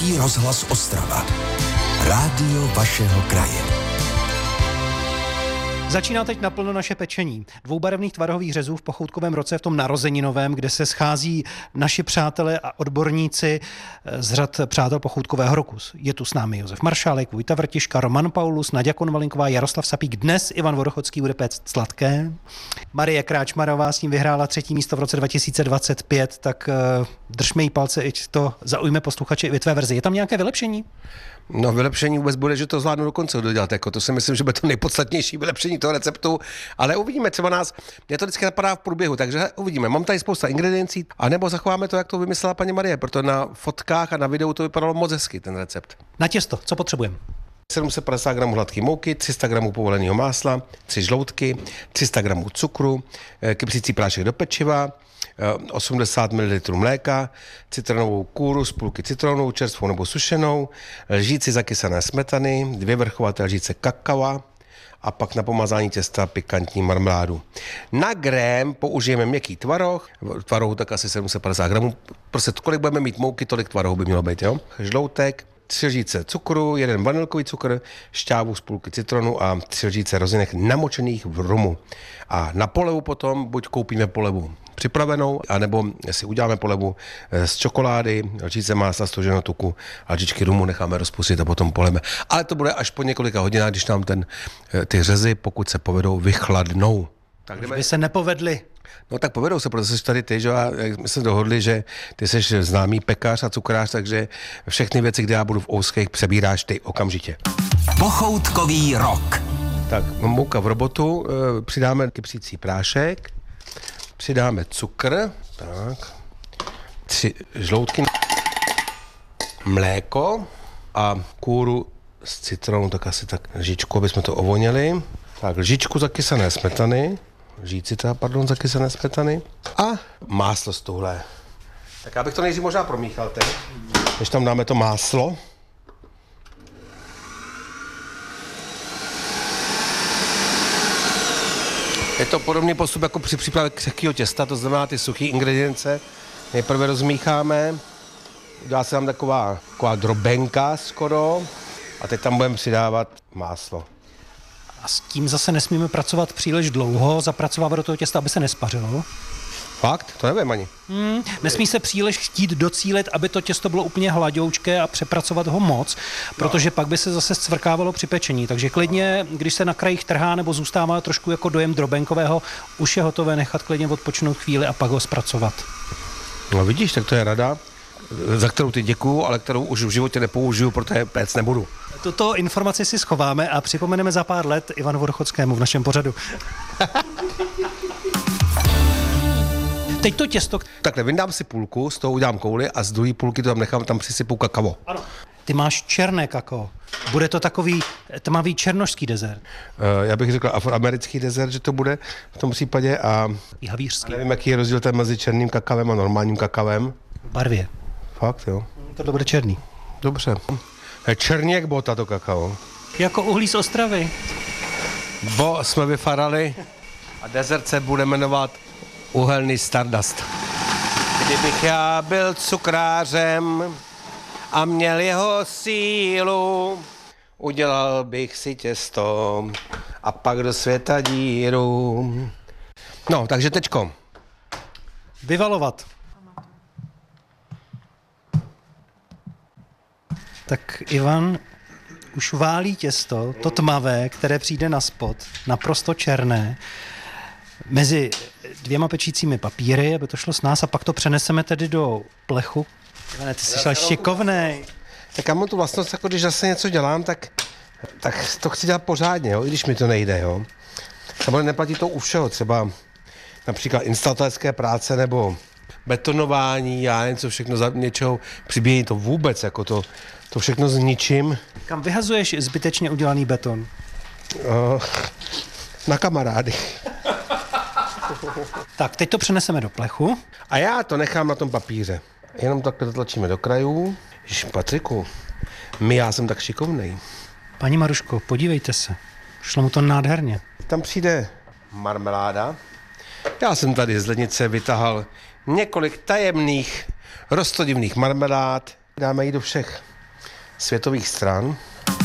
Český rozhlas Ostrava. Rádio vašeho kraje. Začíná teď naplno naše pečení. Dvoubarevných tvarohových řezů v Pochoutkovém roce v tom narozeninovém, kde se schází naši přátelé a odborníci z řad přátel Pochoutkového roku. Je tu s námi Josef Maršálek, Vojta Vrtiška, Roman Paulus, Naďa Konvalinková, Jaroslav Sapík. Dnes Ivan Vodochodský bude péct sladké. Marie Kráčmarová s ním vyhrála 3. místo v roce 2025, tak držme jí palce, ať to zaujme posluchače i ve tvé verzi. Je tam nějaké vylepšení? No, vylepšení vůbec bude, že to zvládnu do konce dodělat, jako to si myslím, že bude to nejpodstatnější vylepšení toho receptu, ale uvidíme, třeba mě to vždycky napadá v průběhu, takže uvidíme. Mám tady spousta ingrediencí, anebo zachováme to, jak to vymyslela paní Marie, protože na fotkách a na videu to vypadalo moc hezky, ten recept. Na těsto, co potřebujeme? 750 gramů hladké mouky, 300 gramů povoleného másla, 3 žloutky, 300 gramů cukru, kypřící prášek do pečiva, 80 ml mléka, citronovou kůru z půlky citronu, čerstvou nebo sušenou, lžíci zakysané smetany, 2 vrchovaté lžíce kakava a pak na pomazání těsta pikantní marmeládu. Na grém použijeme měkký tvaroh, tvarohu tak asi 750 gramů, prostě kolik budeme mít mouky, tolik tvarohu by mělo být, jo? Žloutek, 3 lžíce cukru, 1 vanilkový cukr, šťávu z půlky citronu a 3 lžíce rozinek namočených v rumu. A na polevu potom buď koupíme polevu připravenou, anebo si uděláme polevu z čokolády, lžíce másla, stoženého tuku a lžičky rumu necháme rozpustit a potom poleme. Ale to bude až po několika hodinách, když nám ty řezy, pokud se povedou, vychladnou. Tak by se nepovedly. No tak povedou se, protože jsi tady ty, že my jsme dohodli, že ty jsi známý pekař a cukrář, takže všechny věci, kde já budu v Ouských, přebíráš ty okamžitě. Pochoutkový rok. Tak, mouka v robotu, přidáme kypřící prášek, přidáme cukr, tak, 3 žloutky, mléko a kůru s citronou, tak asi tak lžičku, aby jsme to ovonili. Tak, lžičku zakysané smetany, zakysané smetany a máslo z tuhle. Tak já bych to nejdřív možná promíchal teď, než tam dáme to máslo. Je to podobný postup jako při přípravě křehkého těsta, to znamená ty suché ingredience. Nejprve rozmícháme, dá se tam taková drobenka skoro a teď tam budeme přidávat máslo. A s tím zase nesmíme pracovat příliš dlouho, zapracovávat do toho těsta, aby se nespařilo. Fakt? To nevím ani. Nesmí se příliš chtít docílit, aby to těsto bylo úplně hladoučké a přepracovat ho moc, protože pak by se zase scvrkávalo při pečení. Takže klidně, když se na krajích trhá nebo zůstává trošku jako dojem drobenkového, už je hotové nechat klidně odpočinout chvíli a pak ho zpracovat. No vidíš, tak to je rada, za kterou ty děkuju, ale kterou už v životě nepoužiju, protože péct nebudu. Tuto informaci si schováme a připomeneme za pár let Ivanu Vodochodskému v našem pořadu. Teď to těsto... Takhle, vyndám si půlku, z toho udělám kouli a z druhé půlky to tam nechám, tam přisypu kakao. Ano. Ty máš černé kakao. Bude to takový tmavý černošský dezert. Já bych řekl afroamerický dezert, že to bude v tom případě a havířský. Nevím, jaký je rozdíl mezi černým kakavem a normálním kakavem. V barvě. Fakt, jo. To bude černý. Dobře. Černý jak bota to kakao. Jako uhlí z Ostravy. Bo jsme vyfarali a dezert se bude jmenovat Uhelný Stardust. Kdybych já byl cukrářem a měl jeho sílu, udělal bych si těsto a pak do světa díru. No, takže tečko. Vyvalovat. Tak Ivan už válí těsto, to tmavé, které přijde na spod, naprosto černé, mezi 2 pečícími papíry, aby to šlo s nás, a pak to přeneseme tedy do plechu. Ivane, ty jsi šel šikovnej. Tak já mám tu vlastnost, jako když zase něco dělám, tak to chci dělat pořádně, jo, i když mi to nejde, jo. Samozřejmě neplatí to u všeho, třeba například instalatérské práce nebo betonování, já něco všechno za něčeho přibíjí to vůbec, jako to všechno zničím. Kam vyhazuješ zbytečně udělaný beton? Na kamarády. Tak, teď to přeneseme do plechu. A já to nechám na tom papíře. Jenom takhle zatlačíme do krajů. Ježiš, Patriku, já jsem tak šikovnej. Paní Maruško, podívejte se. Šlo mu to nádherně. Tam přijde marmeláda. Já jsem tady z lednice vytahal několik tajemných rostodivných marmelád. Dáme ji do všech světových stran.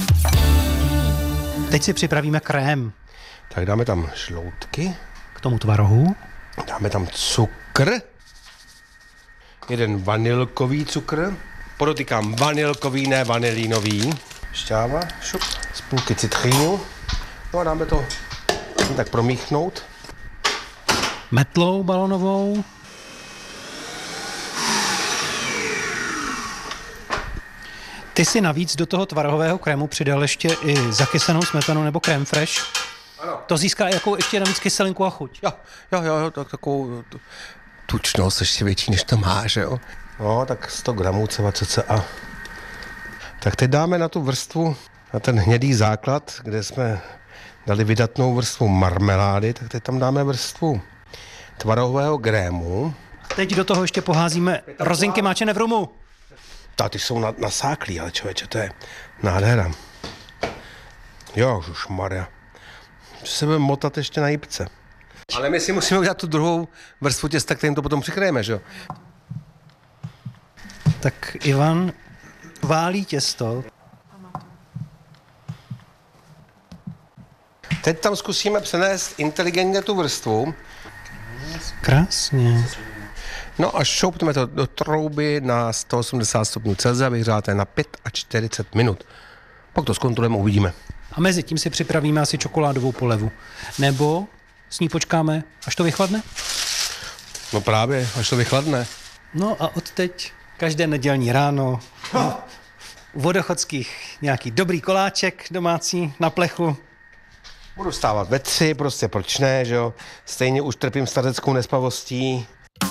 Teď si připravíme krém. Tak dáme tam žloutky. K tomu tvarohu. Dáme tam cukr. Jeden vanilkový cukr. Podotýkám vanilkový, ne vanilínový. Šťáva, šup, z půlky citrínu. No a dáme to tak promíchnout. Metlou balonovou. Ty si navíc do toho tvarohového krému přidal ještě i zakysanou smetanu nebo krém fresh. Ano. To získá jakou ještě navíc kyselinku a chuť. Jo, takovou tučnost ještě větší, než to má, že jo. No, tak 100 gramů cca. Tak teď dáme na tu vrstvu, na ten hnědý základ, kde jsme dali vydatnou vrstvu marmelády, tak teď tam dáme vrstvu tvarohového krému. Teď do toho ještě poházíme rozinky máčené v rumu. Ty jsou nasáklí, ale člověče, to je nádhera. Jo, žušmarja. Se budeme motat ještě na jipce. Ale my si musíme udělat tu druhou vrstvu těsta, kterým to potom přikryjeme, že jo? Tak Ivan válí těsto. Teď tam zkusíme přenést inteligentně tu vrstvu. Krásně. No a šoupneme to do trouby na 180 stupňů Celsia, vyhřáté na 45 minut. Pak to zkontrolujeme, uvidíme. A mezi tím si připravíme asi čokoládovou polevu. Nebo s ní počkáme, až to vychladne? No právě, až to vychladne. No a odteď každé nedělní ráno u Vodochodských nějaký dobrý koláček domácí na plechu. Budu vstávat ve 3, prostě proč ne, že jo. Stejně už trpím stařeckou nespavostí.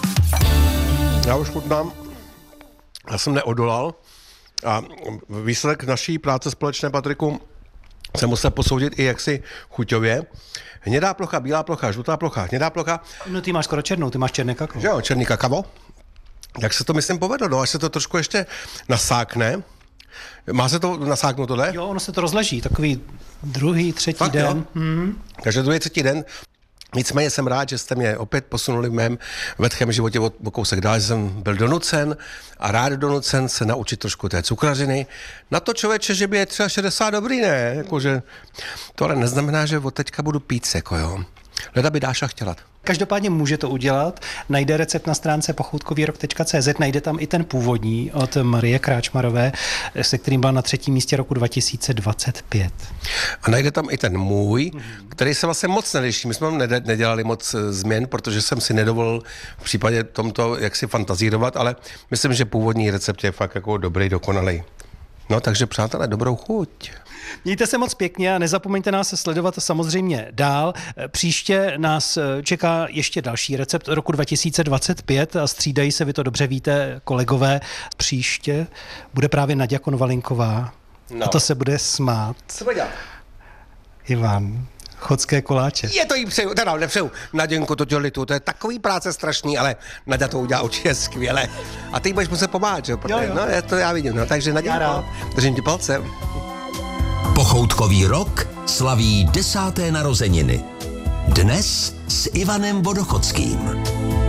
Já už chutnám. Já jsem neodolal. A výsledek naší práce společné, Patriku, se musel posoudit i jaksi chuťově. Hnědá plocha, bílá plocha, žlutá plocha, hnědá plocha. No ty máš skoro černou, ty máš černé kakao. Jo, černý kakao. Jak se to, myslím, povedlo, no, až se to trošku ještě nasákne. Má se to nasáknout tohle? Jo, ono se to rozleží, takový druhý, třetí Fakt, den. Takže druhý, třetí den. Nicméně jsem rád, že jste mě opět posunuli v mém vedchém životě o kousek dál, že jsem byl donucen a rád donucen se naučit trošku té cukrařiny. Na to, člověče, že by je třeba 60 dobrý, ne? Jakože, to ale neznamená, že od teďka budu pít, jako jo. Leda by Dáša chtěla. Každopádně může to udělat. Najde recept na stránce pochoutkovýrok.cz, najde tam i ten původní od Marie Kráčmarové, se kterým byla na 3. místě roku 2025. A najde tam i ten můj, který se vlastně moc neliší. My jsme nedělali moc změn, protože jsem si nedovolil v případě tomto jaksi fantazírovat, ale myslím, že původní recept je fakt jako dobrý, dokonalý. No, takže přátelé, dobrou chuť. Mějte se moc pěkně a nezapomeňte nás samozřejmě samozřejmě dál. Příště nás čeká ještě další recept roku 2025 a střídají se, vy to dobře víte, kolegové. Příště bude právě Naďa Konvalinková. No. A to se bude smát. Co bude dělat? Ivan, chodské koláče. Je to jí přeju, teda nepřeju. Naděnko, to dělitu, to je takový práce strašný, ale Naďa to udělá určitě skvěle. A ty budeš muset pomáhat, že jo? Jo. No, to já vidím, no, takže Naděnko, držím ti palce. Pochoutkový rok slaví 10. narozeniny. Dnes s Ivanem Vodochodským.